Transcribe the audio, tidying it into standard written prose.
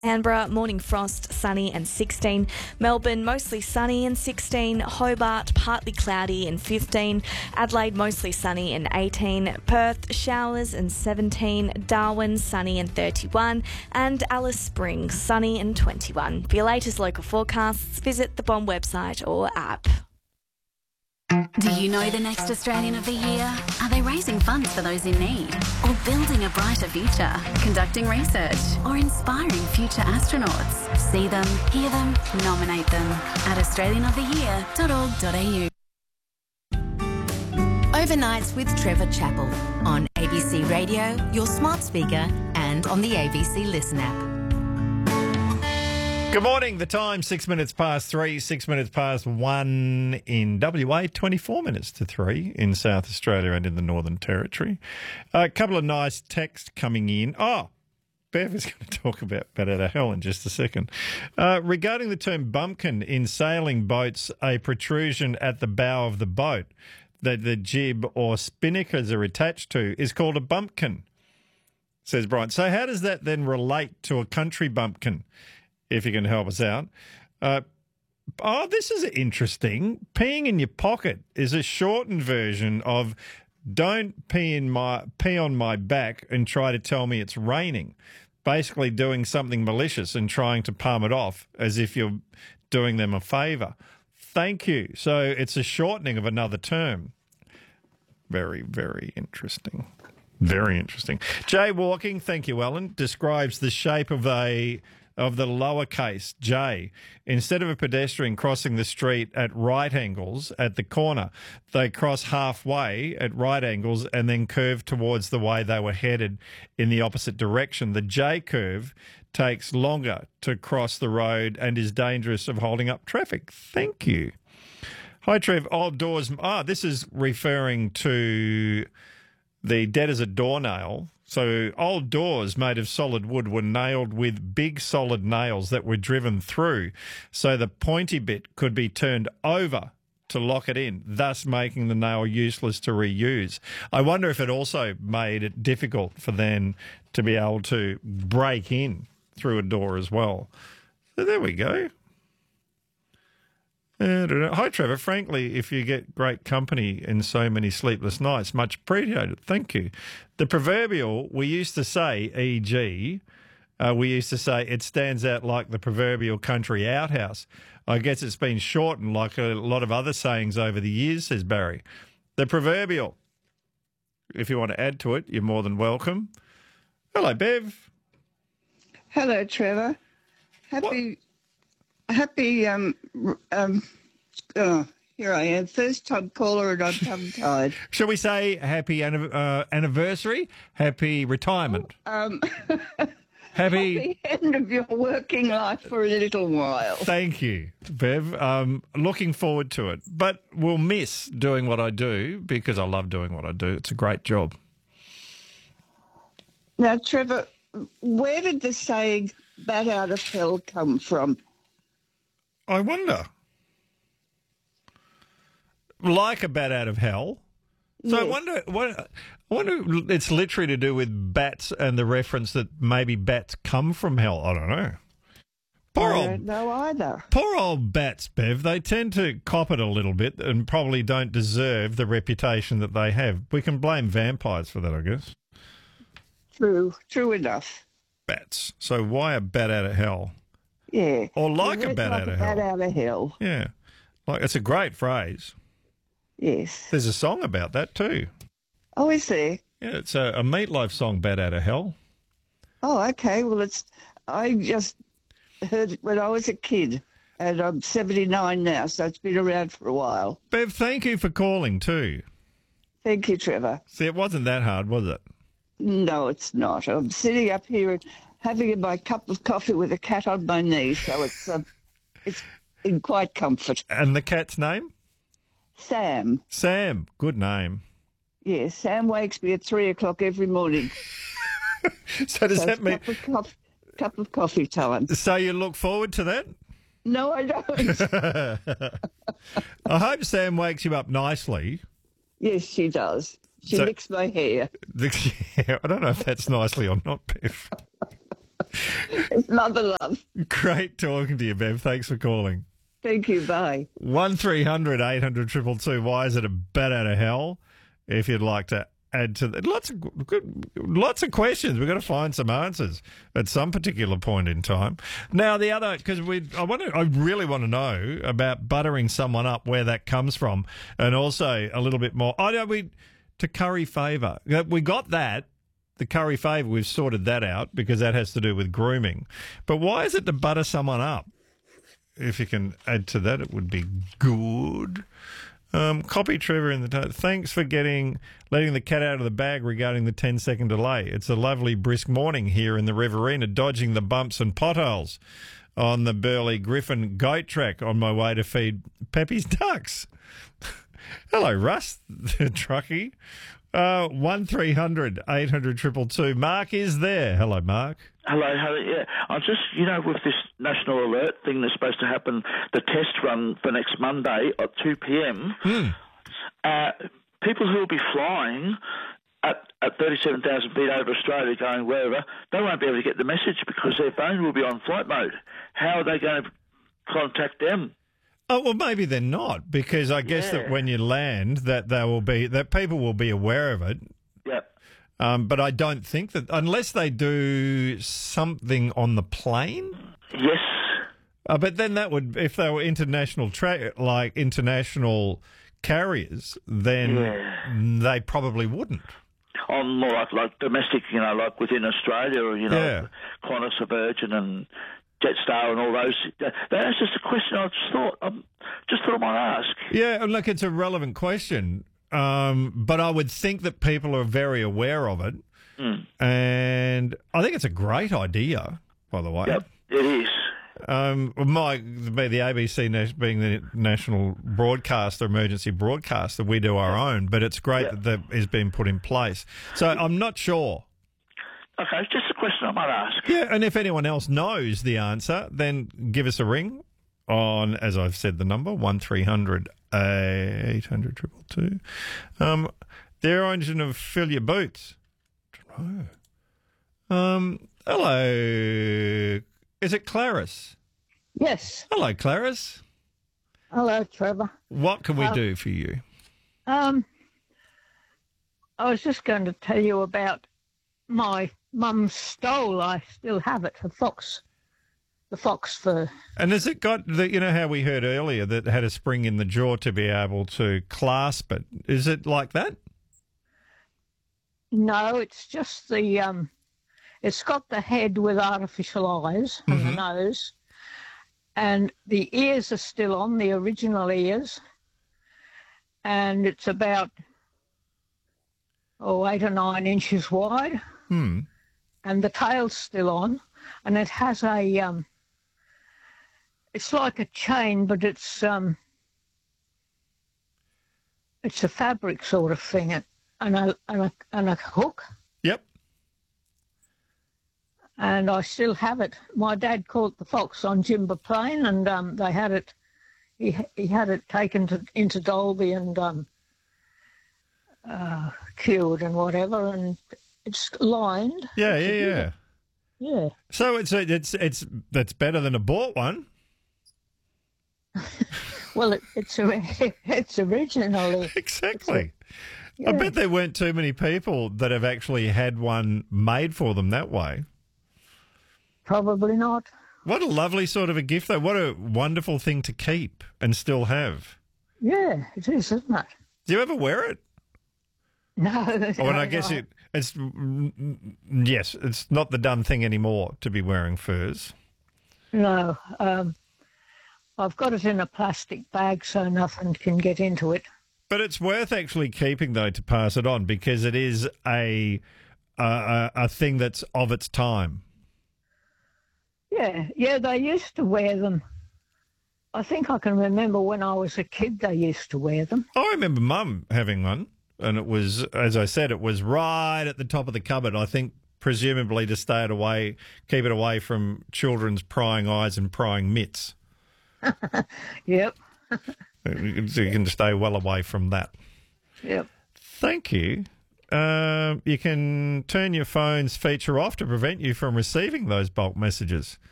Canberra, morning frost, sunny and 16. Melbourne, mostly sunny and 16. Hobart, partly cloudy and 15. Adelaide, mostly sunny and 18. Perth, showers and 17. Darwin, sunny and 31. And Alice Springs, sunny and 21. For your latest local forecasts, visit the Bomb website or app. Do you know the next Australian of the Year? Are they raising funds for those in need? Or building a brighter future? Conducting research? Or inspiring future astronauts? See them, hear them, nominate them at australianoftheyear.org.au. Overnights with Trevor Chappell on ABC Radio, your smart speaker and on the ABC Listen app. Good morning. The time, 6 minutes past 3, 6 minutes past 1 in WA, 24 minutes to 3 in South Australia and in the Northern Territory. A couple of nice texts coming in. Oh, Bev is going to talk about Bat Out of Hell in just a second. Regarding the term bumpkin in sailing boats, a protrusion at the bow of the boat that the jib or spinnakers are attached to is called a bumpkin, says Brian. So how does that then relate to a country bumpkin? If you can help us out. This is interesting. Peeing in your pocket is a shortened version of don't pee on my back and try to tell me it's raining. Basically doing something malicious and trying to palm it off as if you're doing them a favour. Thank you. So it's a shortening of another term. Very, very interesting. Very interesting. Jaywalking, thank you, Ellen, describes the shape of the lowercase j. Instead of a pedestrian crossing the street at right angles at the corner, they cross halfway at right angles and then curve towards the way they were headed in the opposite direction. The J curve takes longer to cross the road and is dangerous of holding up traffic. Thank you. Hi, Trev. Old doors. This is referring to the dead as a doornail. So old doors made of solid wood were nailed with big solid nails that were driven through, so the pointy bit could be turned over to lock it in, thus making the nail useless to reuse. I wonder if it also made it difficult for them to be able to break in through a door as well. So there we go. Hi, Trevor. Frankly, if you get great company in so many sleepless nights, much appreciated. Thank you. The proverbial, we used to say, e.g., we used to say it stands out like the proverbial country outhouse. I guess it's been shortened like a lot of other sayings over the years, says Barry. The proverbial. If you want to add to it, you're more than welcome. Hello, Bev. Hello, Trevor. Here I am, first time caller and I'm tongue-tied. Shall we say happy anniversary? Happy retirement? Happy end of your working life for a little while. Thank you, Bev. Looking forward to it. But we'll miss doing what I do because I love doing what I do. It's a great job. Now, Trevor, where did the saying bat out of hell come from? I wonder. Like a bat out of hell. So yes. I wonder it's literally to do with bats and the reference that maybe bats come from hell. I don't know. I don't know either. Poor old bats, Bev. They tend to cop it a little bit and probably don't deserve the reputation that they have. We can blame vampires for that, I guess. True enough. Bats. So why a bat out of hell? Yeah. Or like a bat out of hell. Bat out of hell. Yeah. It's a great phrase. Yes. There's a song about that too. Oh, is there? Yeah, it's a Meatloaf song, Bat Out of Hell. Oh, okay. Well, I just heard it when I was a kid, and I'm 79 now, so it's been around for a while. Bev, thank you for calling too. Thank you, Trevor. See, it wasn't that hard, was it? No, it's not. I'm sitting up here and having my cup of coffee with a cat on my knee, so it's in quite comfort. And the cat's name? Sam. Sam, good name. Yes, Sam wakes me at 3 o'clock every morning. So does that mean... Cup of coffee time. So you look forward to that? No, I don't. I hope Sam wakes you up nicely. Yes, she does. She licks my hair. I don't know if that's nicely or not, Bev. It's mother love. Great talking to you, Bev. Thanks for calling. Thank you. Bye. 1300 800 222. Why is it a bat out of hell? If you'd like to add to that, lots of questions. We've got to find some answers at some particular point in time. Now, the other, because I really want to know about buttering someone up, where that comes from, and also a little bit more. To curry favour. We got that. The curry favour, we've sorted that out because that has to do with grooming. But why is it to butter someone up? If you can add to that, it would be good. Copy Trevor in the thanks for letting the cat out of the bag regarding the 10-second delay. It's a lovely brisk morning here in the Riverina, dodging the bumps and potholes on the Burley Griffin goat track on my way to feed Peppy's ducks. Hello, Russ, the truckie. 1300 800 222. Mark is there. Hello, Mark. Hello. Yeah, I just, with this national alert thing that's supposed to happen, the test run for next Monday at 2 p.m. People who will be flying at 37,000 feet over Australia going wherever, they won't be able to get the message because their phone will be on flight mode. How are they going to contact them? Oh, well, maybe they're not, because I guess that when you land that people will be aware of it. Yep. But I don't think that, unless they do something on the plane. Yes. But then that would, if they were international carriers, then they probably wouldn't. On more like domestic, like within Australia, or Qantas or Virgin and Jetstar and all those. That's just a question I just thought I might ask. Yeah, look, it's a relevant question, but I would think that people are very aware of it, and I think it's a great idea, by the way. Yep, it is. The ABC being the national broadcaster, emergency broadcaster, we do our own, but it's great that is being put in place. So I'm not sure. Okay, it's just a question I might ask. Yeah, and if anyone else knows the answer, then give us a ring on, as I've said, the number 1300 800 222. Their origin of Fill Your Boots. Hello. Is it Clarice? Yes. Hello, Clarice. Hello, Trevor. What can we do for you? I was just going to tell you about my mum's stole. I still have it, the fox fur. And has it got how we heard earlier that it had a spring in the jaw to be able to clasp it? Is it like that? No, it's just the it's got the head with artificial eyes and the nose, and the ears are still on, the original ears, and it's about 8 or 9 inches wide. And the tail's still on, and it has a it's like a chain, but it's a fabric sort of thing, and a hook. Yep. And I still have it. My dad caught the fox on Jimba Plain, and they had it. He had it taken into Dalby and cured and whatever, and it's lined. Yeah. So it's that's better than a bought one. Well, it's originally exactly. I bet there weren't too many people that have actually had one made for them that way. Probably not. What a lovely sort of a gift, though. What a wonderful thing to keep and still have. Yeah, it is, isn't it? Do you ever wear it? No. And I guess it's not the done thing anymore to be wearing furs. No. I've got it in a plastic bag so nothing can get into it. But it's worth actually keeping, though, to pass it on, because it is a thing that's of its time. Yeah, they used to wear them. I think I can remember when I was a kid they used to wear them. I remember Mum having one, and it was, as I said, it was right at the top of the cupboard, I think, presumably to keep it away from children's prying eyes and prying mitts. Yep. So you can stay well away from that. Yep. Thank you. you can turn your phone's feature off to prevent you from receiving those bulk messages.